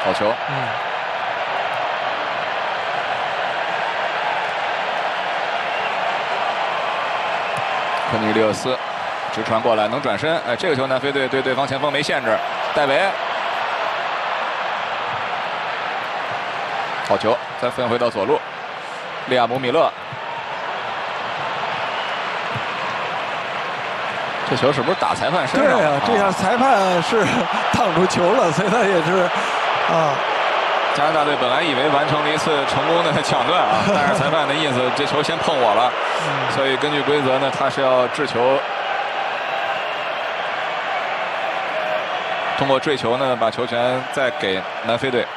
好球。科尼利厄斯直传过来，能转身。哎，这个球南非队对对方前锋没限制。戴维，好球，再分回到左路。利亚姆·米勒，这球是不是打裁判身上？ 对啊，这下裁判是挡住球了，所以他也是啊。 加拿大队本来以为完成了一次成功的抢断啊，但是裁判的意思，这球先碰我了，所以根据规则呢，他是要掷球，通过坠球呢，把球权再给南非队。